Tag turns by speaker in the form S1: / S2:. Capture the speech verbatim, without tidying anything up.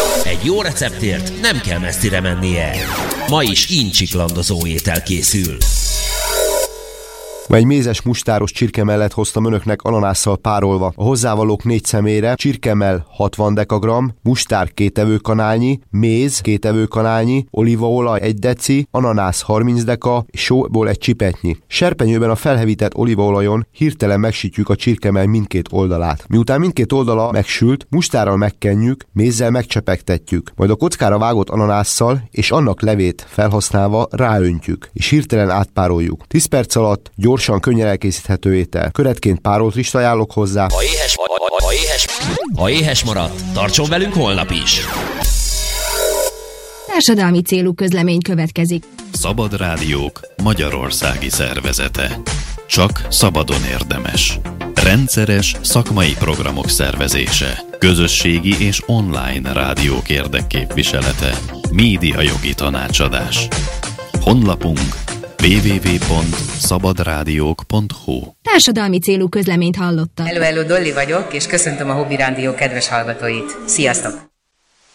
S1: Egy jó receptért nem kell messzire mennie. Ma is incsiklandozó étel készül.
S2: Ma egy mézes mustáros csirkemellett hoztam önöknek ananásszal párolva. A hozzávalók négy személyre: csirkemell hatvan dekagramm, mustár két evőkanálnyi, méz két evőkanálnyi, olívaolaj egy deci, ananász harminc deka, és sóból egy csipetnyi. Serpenyőben a felhevített olívaolajon hirtelen megsütjük a csirkemell mindkét oldalát. Miután mindkét oldala megsült, mustárral megkenjük, mézzel megcsepegtetjük. Majd a kockára vágott ananásszal és annak levét felhasználva ráöntjük, és hirtelen átpároljuk. tíz perc alatt gyorsan, könnyen elkészíthető étel. Köretként párolt rizst ajánlok hozzá.
S1: Ha éhes, ha, ha, ha éhes, ha éhes maradt, tartson velünk holnap is!
S3: Társadalmi célú közlemény következik.
S4: Szabad Rádiók Magyarországi Szervezete. Csak szabadon érdemes. Rendszeres szakmai programok szervezése. Közösségi és online rádiók érdekképviselete. Médiajogi tanácsadás. Honlapunk double-u double-u double-u pont szabadrádiók pont hu.
S3: Társadalmi célú közleményt hallottak.
S5: Hello, hello, Dolly vagyok, és köszöntöm a Hobby Rádió kedves hallgatóit. Sziasztok!